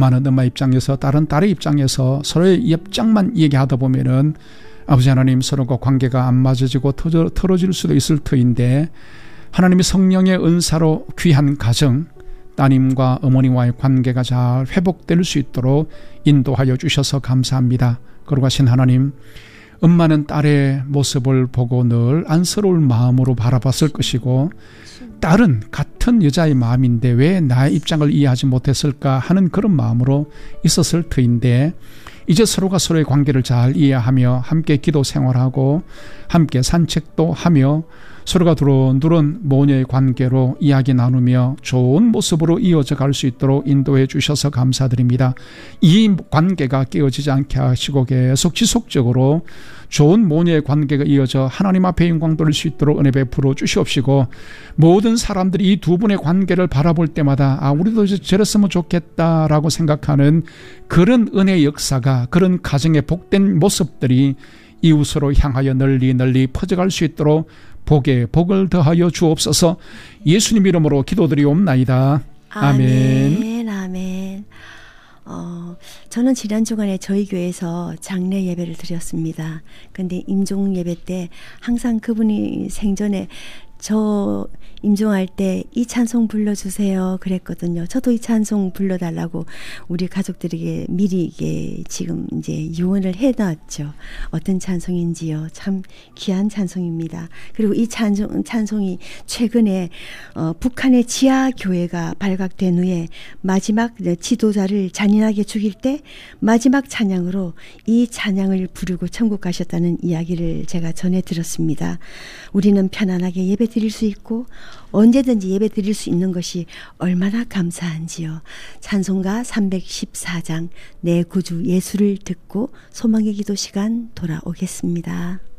엄마는 엄마 입장에서 딸은 딸의 입장에서 서로의 입장만 얘기하다 보면은 아버지 하나님 서로가 관계가 안 맞아지고 틀어질 수도 있을 터인데 하나님의 성령의 은사로 귀한 가정 따님과 어머니와의 관계가 잘 회복될 수 있도록 인도하여 주셔서 감사합니다. 그러고 하신 하나님, 엄마는 딸의 모습을 보고 늘 안쓰러울 마음으로 바라봤을 것이고 딸은 같은 여자의 마음인데 왜 나의 입장을 이해하지 못했을까 하는 그런 마음으로 있었을 터인데 이제 서로가 서로의 관계를 잘 이해하며 함께 기도 생활하고 함께 산책도 하며 서로가 두런두런 모녀의 관계로 이야기 나누며 좋은 모습으로 이어져 갈 수 있도록 인도해 주셔서 감사드립니다. 이 관계가 깨어지지 않게 하시고 계속 지속적으로 좋은 모녀의 관계가 이어져 하나님 앞에 영광 돌릴 수 있도록 은혜 베풀어 주시옵시고 모든 사람들이 이 두 분의 관계를 바라볼 때마다 우리도 저랬으면 좋겠다라고 생각하는 그런 은혜의 역사가 그런 가정의 복된 모습들이 이웃으로 향하여 널리 퍼져갈 수 있도록 복에 복을 더하여 주옵소서. 예수님 이름으로 기도드리옵나이다. 아멘. 아멘. 저는 지난 주간에 저희 교회에서 장례 예배를 드렸습니다. 근데 임종 예배 때 항상 그분이 생전에 저 임종할 때 이 찬송 불러주세요 그랬거든요. 저도 이 찬송 불러달라고 우리 가족들에게 미리 이게 지금 이제 유언을 해놨죠. 어떤 찬송인지요. 참 귀한 찬송입니다. 그리고 이 찬송이 최근에 북한의 지하 교회가 발각된 후에 마지막 지도자를 잔인하게 죽일 때 마지막 찬양으로 이 찬양을 부르고 천국 가셨다는 이야기를 제가 전해 들었습니다. 우리는 편안하게 예배 드릴 수 있고 언제든지 예배 드릴 수 있는 것이 얼마나 감사한지요. 찬송가 314장 내 구주 예수를 듣고 소망의 기도 시간 돌아오겠습니다.